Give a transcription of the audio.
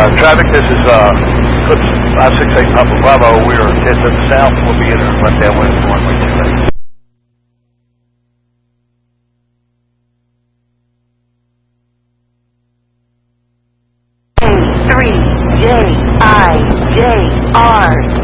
Traffic, this is Clips 568 Papa Bravo. We are heading to the south. We'll be in left downwind for runway 28. 3JIJR